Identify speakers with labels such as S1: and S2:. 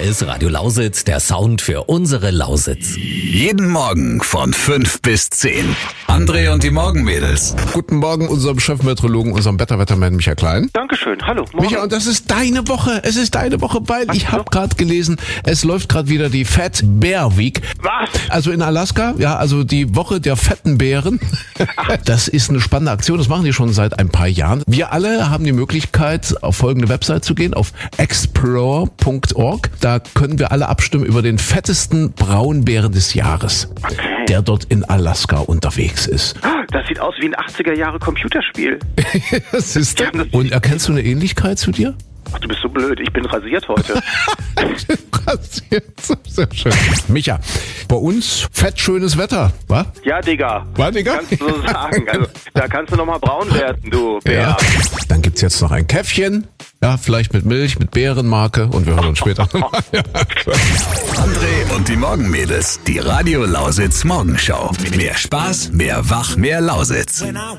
S1: ist Radio Lausitz, der Sound für unsere Lausitz.
S2: Jeden Morgen von 5 bis 10. André und die Morgenmädels.
S3: Guten Morgen unserem Chefmeteorologen, unserem Wetterwettermann Michael Klein.
S4: Dankeschön, hallo. Morgen.
S3: Micha, und das ist deine Woche. Es ist deine Woche, weil ich habe gerade gelesen, es läuft gerade wieder die Fat Bear Week.
S4: Was?
S3: Also in Alaska, ja, also die Woche der fetten Bären. Das ist eine spannende Aktion, das machen die schon seit ein paar Jahren. Wir alle haben die Möglichkeit, auf folgende Website zu gehen, auf explore.org. Da können wir alle abstimmen über den fettesten Braunbären des Jahres, der dort in Alaska unterwegs ist.
S4: Das sieht aus wie ein 80er-Jahre Computerspiel.
S3: Das ist und erkennst du eine Ähnlichkeit zu dir?
S4: Ach, du bist so blöd, ich bin rasiert heute.
S3: Sehr schön. Micha, bei uns fett schönes Wetter, wa?
S4: Ja, Digga.
S3: War, Digga?
S4: Kannst du so sagen. Also, da kannst du nochmal braun werden, du Bär.
S3: Ja. Dann gibt's jetzt noch ein Käffchen, ja, vielleicht mit Milch, mit Beerenmarke und wir hören uns später. Ja.
S2: André und die Morgenmädels. Die Radio Lausitz Morgenschau. Mehr Spaß, mehr Wach, mehr Lausitz.